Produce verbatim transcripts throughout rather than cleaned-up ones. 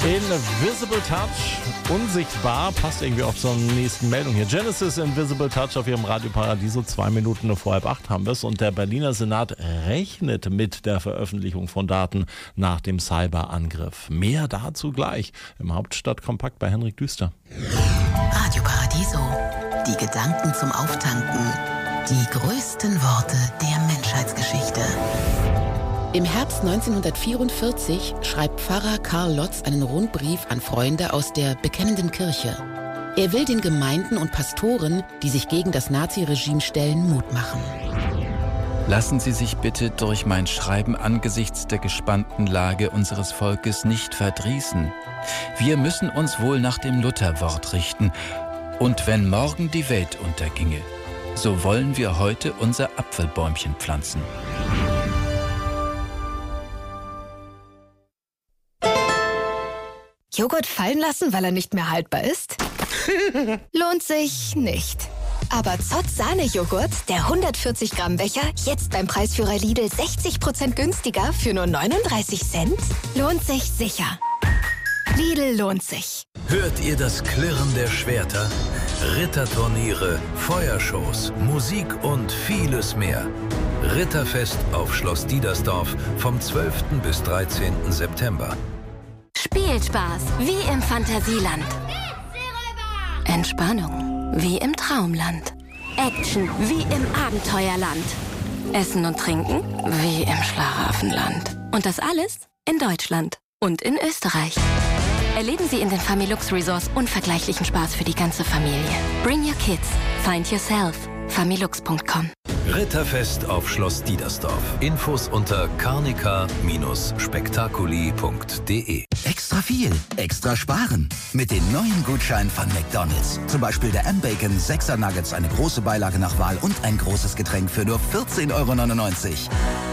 Invisible Touch, unsichtbar, passt irgendwie auf so eine nächsten Meldung hier. Genesis Invisible Touch auf ihrem Radio Paradiso, zwei Minuten vor halb acht haben wir es. Und der Berliner Senat rechnet mit der Veröffentlichung von Daten nach dem Cyberangriff. Mehr dazu gleich im Hauptstadtkompakt bei Henrik Düster. Radio Paradiso, die Gedanken zum Auftanken, die größten Worte der Menschheitsgeschichte. Im Herbst neunzehnhundertvierundvierzig schreibt Pfarrer Karl Lotz einen Rundbrief an Freunde aus der Bekennenden Kirche. Er will den Gemeinden und Pastoren, die sich gegen das Naziregime stellen, Mut machen. Lassen Sie sich bitte durch mein Schreiben angesichts der gespannten Lage unseres Volkes nicht verdrießen. Wir müssen uns wohl nach dem Lutherwort richten. Und wenn morgen die Welt unterginge, so wollen wir heute unser Apfelbäumchen pflanzen. Joghurt fallen lassen, weil er nicht mehr haltbar ist? Lohnt sich nicht. Aber Zott Sahne-Joghurt, der hundertvierzig Gramm Becher, jetzt beim Preisführer Lidl sechzig Prozent günstiger für nur neununddreißig Cent? Lohnt sich sicher. Lidl lohnt sich. Hört ihr das Klirren der Schwerter? Ritterturniere, Feuershows, Musik und vieles mehr. Ritterfest auf Schloss Diedersdorf vom zwölften bis dreizehnten September. Spielspaß wie im Fantasieland. Entspannung wie im Traumland. Action wie im Abenteuerland. Essen und Trinken wie im Schlaraffenland. Und das alles in Deutschland und in Österreich. Erleben Sie in den Familux Resorts unvergleichlichen Spaß für die ganze Familie. Bring your kids. Find yourself. familux punkt com. Ritterfest auf Schloss Diedersdorf. Infos unter carnica Bindestrich spektakuli punkt de. Extra viel, extra sparen. Mit den neuen Gutscheinen von McDonald's. Zum Beispiel der M-Bacon, sechser Nuggets, eine große Beilage nach Wahl und ein großes Getränk für nur vierzehn Euro neunundneunzig.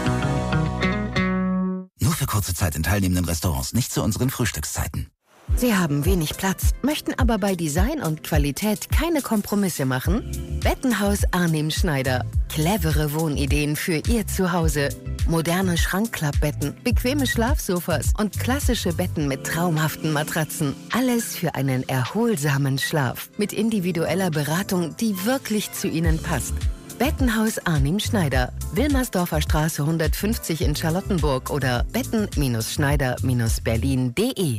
Nur für kurze Zeit in teilnehmenden Restaurants, nicht zu unseren Frühstückszeiten. Sie haben wenig Platz, möchten aber bei Design und Qualität keine Kompromisse machen? Bettenhaus Arnim Schneider. Clevere Wohnideen für Ihr Zuhause. Moderne Schrankklappbetten, bequeme Schlafsofas und klassische Betten mit traumhaften Matratzen. Alles für einen erholsamen Schlaf. Mit individueller Beratung, die wirklich zu Ihnen passt. Bettenhaus Arnim Schneider. Wilmersdorfer Straße hundertfünfzig in Charlottenburg oder betten Schneider Berlin punkt de.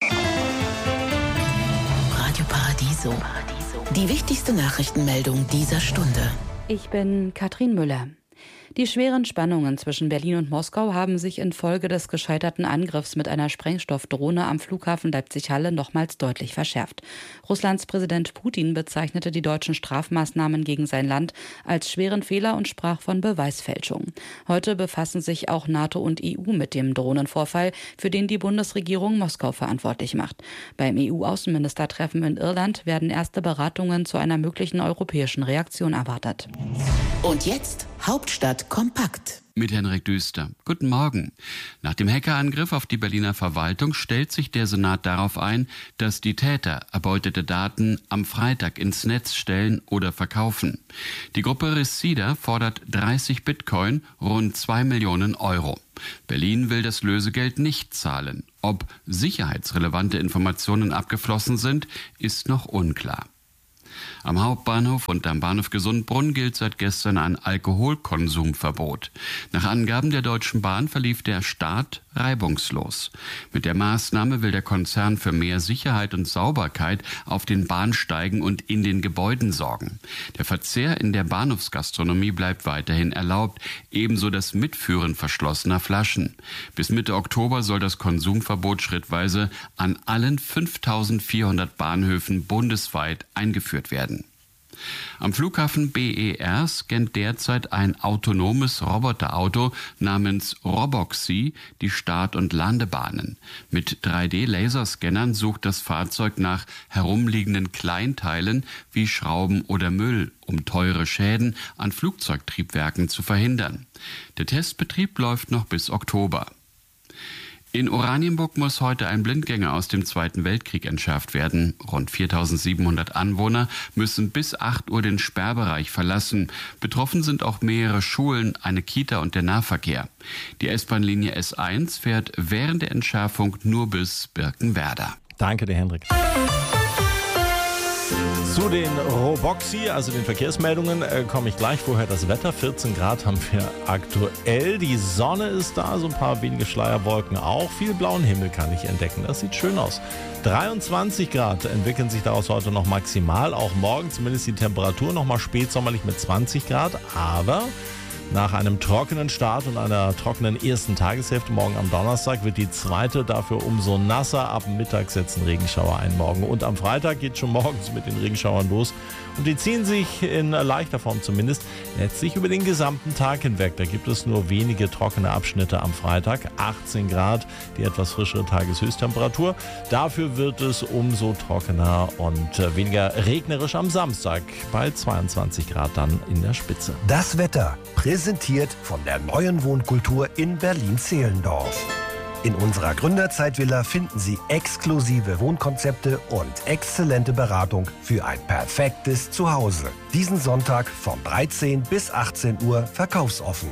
Radio Paradiso. Die wichtigste Nachrichtenmeldung dieser Stunde. Ich bin Katrin Müller. Die schweren Spannungen zwischen Berlin und Moskau haben sich infolge des gescheiterten Angriffs mit einer Sprengstoffdrohne am Flughafen Leipzig-Halle nochmals deutlich verschärft. Russlands Präsident Putin bezeichnete die deutschen Strafmaßnahmen gegen sein Land als schweren Fehler und sprach von Beweisfälschung. Heute befassen sich auch NATO und E U mit dem Drohnenvorfall, für den die Bundesregierung Moskau verantwortlich macht. Beim E U-Außenministertreffen in Irland werden erste Beratungen zu einer möglichen europäischen Reaktion erwartet. Und jetzt Hauptstadt kompakt. Mit Henrik Düster. Guten Morgen. Nach dem Hackerangriff auf die Berliner Verwaltung stellt sich der Senat darauf ein, dass die Täter erbeutete Daten am Freitag ins Netz stellen oder verkaufen. Die Gruppe Reseda fordert dreißig Bitcoin, rund zwei Millionen Euro. Berlin will das Lösegeld nicht zahlen. Ob sicherheitsrelevante Informationen abgeflossen sind, ist noch unklar. Am Hauptbahnhof und am Bahnhof Gesundbrunn gilt seit gestern ein Alkoholkonsumverbot. Nach Angaben der Deutschen Bahn verlief der Start reibungslos. Mit der Maßnahme will der Konzern für mehr Sicherheit und Sauberkeit auf den Bahnsteigen und in den Gebäuden sorgen. Der Verzehr in der Bahnhofsgastronomie bleibt weiterhin erlaubt, ebenso das Mitführen verschlossener Flaschen. Bis Mitte Oktober soll das Konsumverbot schrittweise an allen fünftausendvierhundert Bahnhöfen bundesweit eingeführt werden. Am Flughafen B E R scannt derzeit ein autonomes Roboterauto namens Roboxy die Start- und Landebahnen. Mit drei D Laserscannern sucht das Fahrzeug nach herumliegenden Kleinteilen wie Schrauben oder Müll, um teure Schäden an Flugzeugtriebwerken zu verhindern. Der Testbetrieb läuft noch bis Oktober. In Oranienburg muss heute ein Blindgänger aus dem Zweiten Weltkrieg entschärft werden. Rund viertausendsiebenhundert Anwohner müssen bis acht Uhr den Sperrbereich verlassen. Betroffen sind auch mehrere Schulen, eine Kita und der Nahverkehr. Die S-Bahn-Linie S eins fährt während der Entschärfung nur bis Birkenwerder. Danke dir, Hendrik. Zu den Roboxi, also den Verkehrsmeldungen, äh, komme ich gleich. Vorher das Wetter. vierzehn Grad haben wir aktuell. Die Sonne ist da, so ein paar wenige Schleierwolken auch. Viel blauen Himmel kann ich entdecken. Das sieht schön aus. dreiundzwanzig Grad entwickeln sich daraus heute noch maximal. Auch morgen zumindest die Temperatur noch mal spätsommerlich mit zwanzig Grad. Aber nach einem trockenen Start und einer trockenen ersten Tageshälfte morgen am Donnerstag wird die zweite dafür umso nasser. Ab Mittag setzen Regenschauer ein morgen. Und am Freitag geht schon morgens mit den Regenschauern los. Und die ziehen sich in leichter Form zumindest letztlich über den gesamten Tag hinweg. Da gibt es nur wenige trockene Abschnitte am Freitag. achtzehn Grad, die etwas frischere Tageshöchsttemperatur. Dafür wird es umso trockener und weniger regnerisch am Samstag bei zweiundzwanzig Grad dann in der Spitze. Das Wetter präsentiert von der neuen Wohnkultur in Berlin-Zehlendorf. In unserer Gründerzeitvilla finden Sie exklusive Wohnkonzepte und exzellente Beratung für ein perfektes Zuhause. Diesen Sonntag von dreizehn bis achtzehn Uhr verkaufsoffen.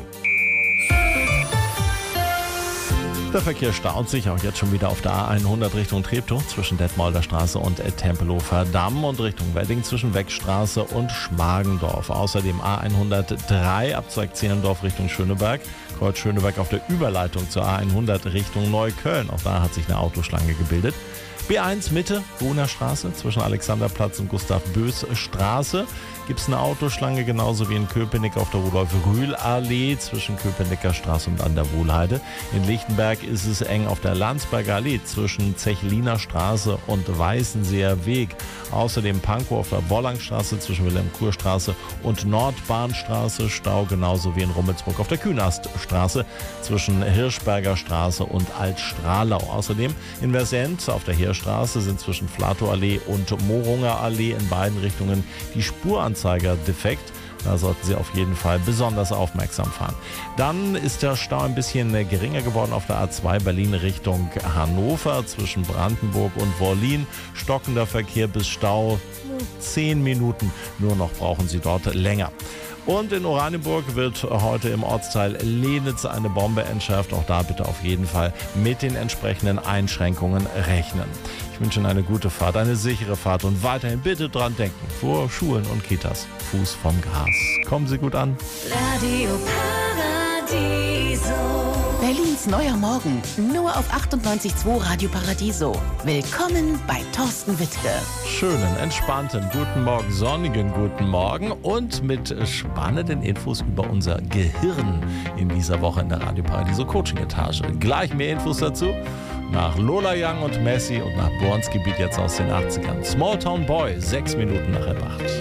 Der Verkehr staut sich auch jetzt schon wieder auf der A hundert Richtung Treptow zwischen Detmolder Straße und Tempelhofer Damm und Richtung Wedding zwischen Weckstraße und Schmargendorf. Außerdem A hundertdrei Abzweig Zehlendorf Richtung Schöneberg. Kreuz Schöneberg auf der Überleitung zur A hundert Richtung Neukölln. Auch da hat sich eine Autoschlange gebildet. B eins Mitte, Bohner Straße, zwischen Alexanderplatz und Gustav-Bös Straße gibt es eine Autoschlange, genauso wie in Köpenick auf der Rudolf-Rühl-Allee zwischen Köpenicker Straße und an der Wohlheide. In Lichtenberg ist es eng auf der Landsberger Allee zwischen Zechliner Straße und Weißenseer Weg. Außerdem Pankow auf der Wollangstraße zwischen Wilhelm-Kur-Straße und Nordbahnstraße, Stau genauso wie in Rummelsburg auf der Künaststraße zwischen Hirschberger Straße und Altstrahlau. Außerdem in Versent auf der Heerstraße sind zwischen Flatow-Allee und Morunger Allee in beiden Richtungen die Spuranzeiger defekt. Da sollten Sie auf jeden Fall besonders aufmerksam fahren. Dann ist der Stau ein bisschen geringer geworden auf der A zwei Berlin Richtung Hannover zwischen Brandenburg und Wollin. Stockender Verkehr bis Stau, zehn Minuten nur noch brauchen Sie dort länger. Und in Oranienburg wird heute im Ortsteil Lehnitz eine Bombe entschärft. Auch da bitte auf jeden Fall mit den entsprechenden Einschränkungen rechnen. Ich wünsche Ihnen eine gute Fahrt, eine sichere Fahrt und weiterhin bitte dran denken, vor Schulen und Kitas, Fuß vom Gas. Kommen Sie gut an. Radio Paradiso. Berlins neuer Morgen, nur auf achtundneunzig Komma zwei Radio Paradiso. Willkommen bei Thorsten Wittke. Schönen, entspannten, guten Morgen, sonnigen guten Morgen und mit spannenden Infos über unser Gehirn in dieser Woche in der Radio Paradiso Coaching Etage. Gleich mehr Infos dazu nach Lola Young und Messi und nach Borns Gebiet jetzt aus den achtzigern. Small Town Boy, sechs Minuten nach halb acht.